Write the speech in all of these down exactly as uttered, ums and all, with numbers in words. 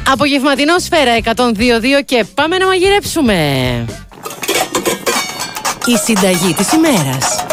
Απογευματινό Σφαίρα εκατόν δύο κόμμα δύο και πάμε να μαγειρέψουμε. Η συνταγή της ημέρας.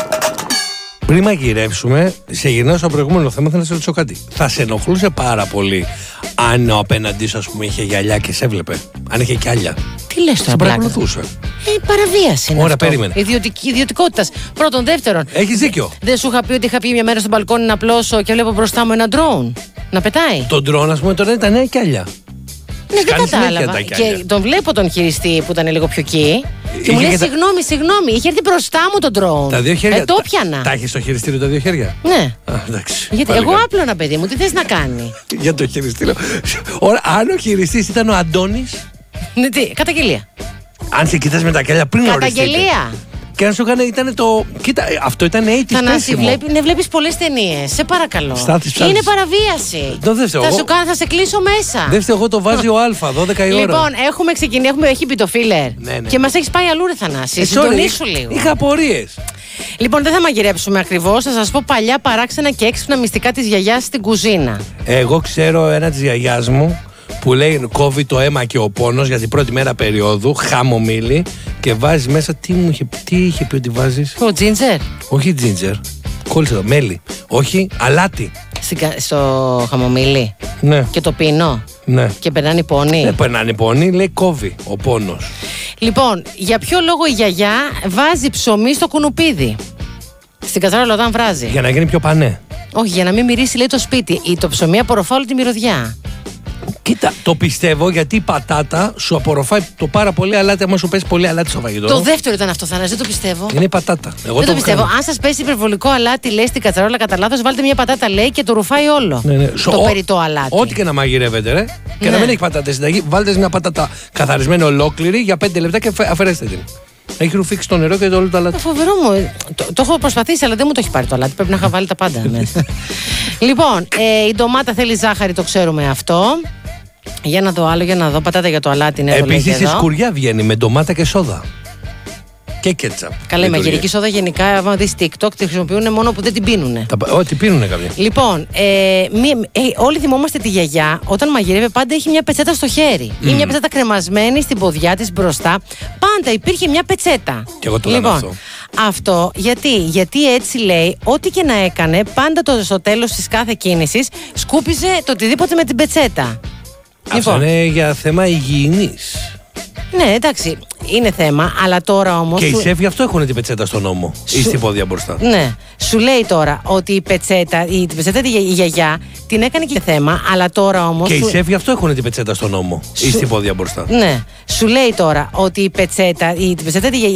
Πριν μαγειρέψουμε, σε γυρνάω στο προηγούμενο θέμα, θέλω να σε ρωτήσω κάτι. Θα σε ενοχλούσε πάρα πολύ αν ο απέναντί σου, ας πούμε, είχε γυαλιά και σε έβλεπε? Αν είχε κι άλλα. Τι λες τώρα, σε πλάκα? παρακολουθούσε. Ε, παραβίαση είναι. Ωραία, αυτό. περίμενε. Ιδιωτική, ιδιωτικότητας. Πρώτον, δεύτερον. Έχεις δίκιο. Δεν σου είχα πει ότι είχα πει μια μέρα στο μπαλκόνι να πλώσω και βλέπω μπροστά μου ένα ντρόουν να πετάει? Το ντρόν, ας πούμε, τώρα ήταν κι άλλα. Ναι, δεν Κάνεις κατάλαβα. συνέχεια τα Και κιάλια. τον βλέπω τον χειριστή που ήταν λίγο πιο εκεί. Και μου Είχε λέει και τα- συγγνώμη, συγγνώμη. Είχε έρθει μπροστά μου τον ντρόουν. Τα δύο χέρια. Ε, το τα- πιανα. Τα έχεις στο χειριστήριο τα δύο χέρια. Ναι. Α, εντάξει. Γιατί Πάλι εγώ καλά. άπλωνα, παιδί μου, τι θες να κάνει? Για το χειριστήριο. Ωραία, αν ο χειριστής ήταν ο Αντώνης, Ναι, τι, καταγγελία. αν σε κοιτάς με τα κιάλια πριν οριστείτε. Καταγγελία. Και αν σου έκανε, ήταν το. Κοίτα, αυτό ήταν ογδόντα Θανάση, πέσιμο. βλέπει, ναι, βλέπεις πολλές ταινίες. Σε παρακαλώ. Στάθης, στάθης. Είναι παραβίαση. Το δεν φταίω Θα εγώ. σου κάνω, θα σε κλείσω μέσα. Δεν φταίω εγώ, το βάζει ο Α, δώδεκα η ώρα. Λοιπόν, έχουμε ξεκινήσει, έχουμε, έχει πει το φίλερ. Ναι, ναι. Και μας έχεις πάει αλλού, ρε Θανάση. Ε, sorry, Συντονίσου λίγο. Είχα απορίες. Λοιπόν, δεν θα μαγειρέψουμε ακριβώς. Θα σας πω παλιά παράξενα και έξυπνα μυστικά της γιαγιάς στην κουζίνα. Εγώ ξέρω ένα της γιαγιάς μου που λέει κόβει το αίμα και ο πόνος για την πρώτη μέρα περίοδου, χαμομήλι, και βάζει μέσα. Τι μου είχε, τι είχε πει ότι βάζεις? Ο Τζίντζερ. Όχι τζίντζερ. Κόλλησε το μέλι. Όχι, αλάτι. Στην κα- Στο χαμομήλι. Ναι, Και το πίνω. ναι. Και περνάνε οι πόνοι. Δεν περνάνε πόνοι, λέει κόβει ο πόνος. Λοιπόν, για ποιο λόγο η γιαγιά βάζει ψωμί στο κουνουπίδι? Στην κατσαρόλα όταν βράζει. Για να γίνει πιο πανέ. Όχι, για να μην μυρίσει, λέει, το σπίτι. Ή το ψωμί απορροφά όλη τη μυρωδιά. Κοίτα, το πιστεύω γιατί η πατάτα σου απορροφάει το πάρα πολύ αλάτι. Άμα σου πέσει πολύ αλάτι στο φαγητό. Το δεύτερο ήταν αυτό, Θανάση, δεν το πιστεύω. Είναι η πατάτα. Εγώ Δεν το έχω πιστεύω. κάνει. Αν σας πέσει υπερβολικό αλάτι, λέει, στην κατσαρόλα κατά λάθος, βάλτε μια πατάτα, λέει, και το ρουφάει όλο. Ναι, ναι. Το Σο- ο- περιττό αλάτι. Ό,τι και να μαγειρεύετε, ρε. Και Ναι. να μην έχει πατάτα συνταγή, βάλτε μια πατάτα καθαρισμένη ολόκληρη για πέντε λεπτά και αφε- αφαιρέστε την. Έχει ρουφήξει το νερό και το όλο το αλάτι. Ε, Φοβερό μου. Το, το έχω προσπαθήσει, αλλά δεν μου το έχει πάρει το αλάτι. Πρέπει να είχα βάλει τα πάντα μέσα. Λοιπόν, ε, η ντομάτα θέλει ζάχαρη, το ξέρουμε αυτό. Για να δω άλλο, για να δω. Πατάτα για το αλάτι, ναι, το λέγει Επίσης η εδώ. σκουριά βγαίνει με ντομάτα και σόδα. Και κέτσαπ. Καλά, η Λειτουργεί. μαγειρική σόδα γενικά, άμα δεις TikTok, τη χρησιμοποιούν μόνο που δεν την πίνουνε. Τα πα- Ό,τι πίνουνε κάποιοι. Λοιπόν, ε, μη, ε, όλοι θυμόμαστε τη γιαγιά όταν μαγειρεύει, πάντα έχει μια πετσέτα στο χέρι ή μια πετσέτα κρεμασμένη στην ποδιά της μπροστά. Πάντα υπήρχε μια πετσέτα. Κι εγώ το λοιπόν, κάνω αυτό. Αυτό γιατί, γιατί έτσι λέει, ό,τι και να έκανε, πάντα το, στο τέλος της κάθε κίνησης σκούπιζε το οτιδήποτε με την πετσέτα. Αυτό είναι για θέμα υγιεινής. Ναι, εντάξει, είναι θέμα, αλλά τώρα όμως. Και οι σου- σεφ γι' αυτό έχουν την πετσέτα στον ώμο ή Σου- στην πόδια μπροστά. Ναι, σου λέει τώρα ότι η πετσέτα, η, την πετσέτα τη για- η γιαγιά την έκανε και θέμα, αλλά τώρα όμως. Και οι σου- σεφ γι' αυτό έχουν την πετσέτα στον ώμο ή Σου- στην πόδια μπροστά. Ναι, σου λέει τώρα ότι η πετσέτα, η, την πετσέτα τη για-